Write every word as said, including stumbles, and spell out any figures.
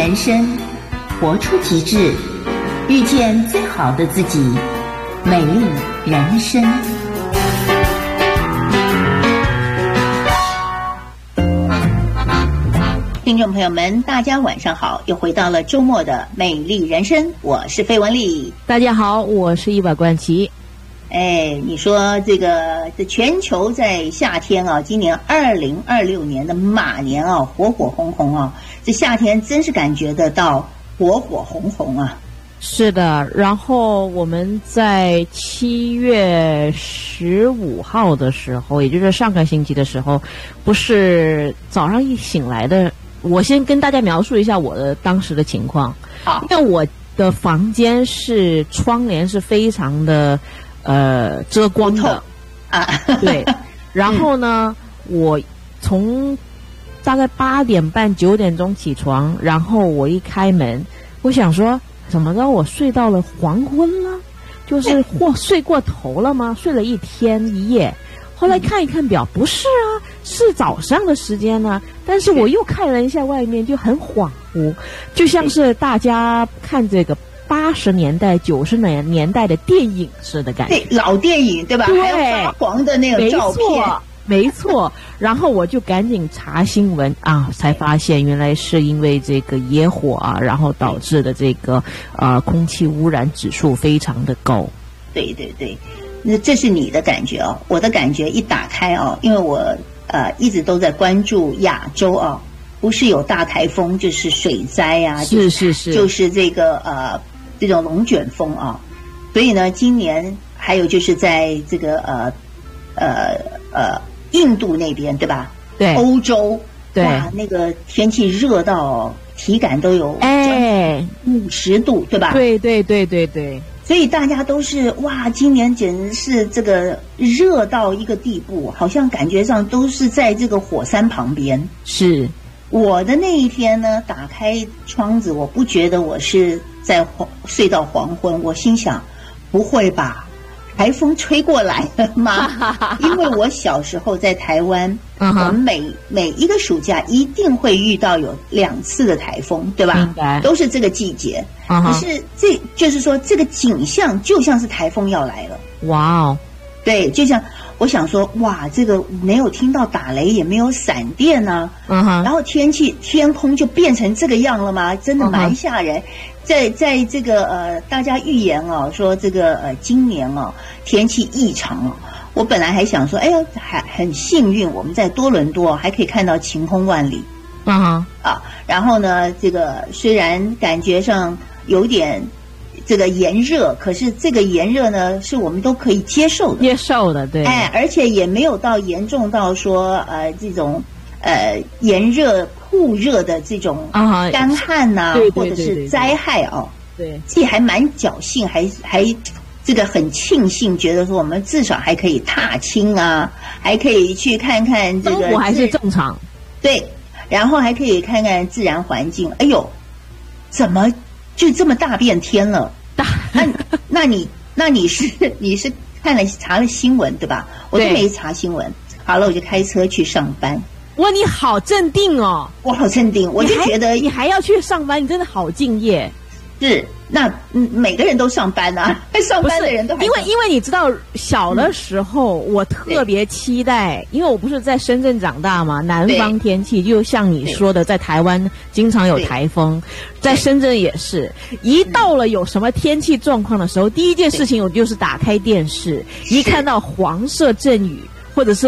人生，活出极致，遇见最好的自己，美丽人生。听众朋友们，大家晚上好，又回到了周末的美丽人生，我是费雯丽。 大家好，我是一把关琪。 哎，你说这个这全球在夏天啊，今年二零二六年的马年啊，火火红红啊，这夏天真是感觉得到火火红红啊。 是的，然后我们在七月十五号的时候，也就是上个星期的时候，不是早上一醒来的。我先跟大家描述一下我的当时的情况。 好， 因为我的房间是窗帘是非常的呃遮光的啊， 对。然后呢，嗯、我从大概八点半九点钟起床，然后我一开门，我想说怎么着，我睡到了黄昏了，就是或睡过头了吗？睡了一天一夜。后来看一看表，不是啊，是早上的时间呢、啊。但是我又看了一下外面，就很恍惚，就像是大家看这个八十年代、九十年年代的电影似的感觉。 对，老电影对吧？ 对， 还有发黄的那个照片。 没错，没错。然后我就赶紧查新闻啊，才发现原来是因为这个野火啊，然后导致的这个呃空气污染指数非常的高。 对对对。那这是你的感觉哦，我的感觉一打开哦，因为我呃一直都在关注亚洲哦，不是有大台风就是水灾啊， 是是是， 就是这个呃这种龙卷风啊，所以呢，今年还有就是在这个呃呃呃印度那边对吧？ 对， 欧洲对， 哇，那个天气热到体感都有哎五十度对吧？ 对对对对对。 所以大家都是哇，今年简直是这个热到一个地步，好像感觉上都是在这个火山旁边。 是我的那一天呢，打开窗子，我不觉得我是在睡到黄昏，我心想，不会吧，台风吹过来了吗？因为我小时候在台湾，我们每每一个暑假一定会遇到有两次的台风，对吧？ 明白， 都是这个季节。 Uh-huh. 可是这就是说，这个景象就像是台风要来了。 哇哦， 对，就像我想说，哇，这个没有听到打雷，也没有闪电啊， 嗯哼， 然后天气天空就变成这个样了吗？真的蛮吓人。Uh-huh. 在在这个呃，大家预言哦，说这个呃，今年哦，天气异常哦。我本来还想说，哎呀，还很幸运，我们在多伦多还可以看到晴空万里。 嗯哼， 啊，然后呢，这个虽然感觉上有点这个炎热，可是这个炎热呢，是我们都可以接受的， 接受的，对， 哎，而且也没有到严重到说呃这种呃炎热酷热的这种干旱呐、啊，或者是灾害哦， 对， 自己还蛮侥幸，还还这个很庆幸，觉得说我们至少还可以踏青啊，还可以去看看这个生活还是正常， 对。然后还可以看看自然环境。哎呦，怎么就这么大变天了？那那你那你是你是看了查了新闻对吧？我都没查新闻。好了，我就开车去上班。 哇，你好镇定哦！ 我好镇定，我就觉得你, 你还要去上班，你真的好敬业。 是，那嗯，每个人都上班啊，上班的人都还因为因为你知道，小的时候、嗯、我特别期待，因为我不是在深圳长大嘛，南方天气就像你说的，在台湾经常有台风，在深圳也是。一到了有什么天气状况的时候，第一件事情我就是打开电视，一看到黄色阵雨或者是